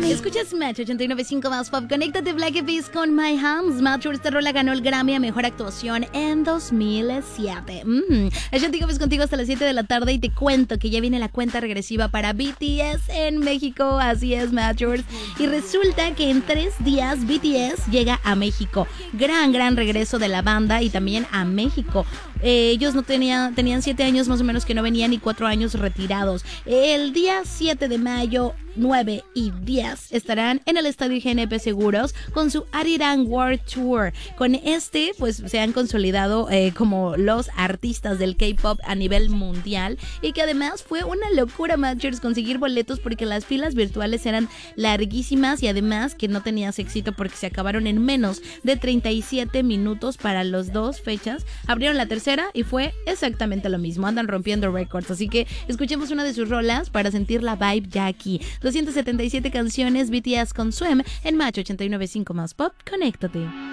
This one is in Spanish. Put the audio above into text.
Escuchas Match 89.5 más pop. Conéctate Black Eyed Peas con My Hands. Match, esta rola ganó el Grammy a Mejor Actuación en 2007. Yo digo pues contigo hasta las 7 de la tarde y te cuento que ya viene la cuenta regresiva para BTS en México. Así es, Matchers. Y resulta que en 3 días BTS llega a México. Gran regreso de la banda y también a México. Ellos no tenían 7 años más o menos que no venían y 4 años retirados. El día 7 de mayo, 9 y 10 estarán en el Estadio GNP Seguros con su Arirang World Tour. Con este pues se han consolidado como los artistas del K-pop a nivel mundial y que además fue una locura, Matchers, conseguir boletos porque las filas virtuales eran larguísimas y además que no tenías éxito porque se acabaron en menos de 37 minutos para las 2 fechas. Abrieron la tercera y fue exactamente lo mismo. Andan rompiendo récords, así que escuchemos una de sus rolas para sentir la vibe ya aquí. 277 canciones BTS con Swim en Match 89.5 más pop. Conéctate.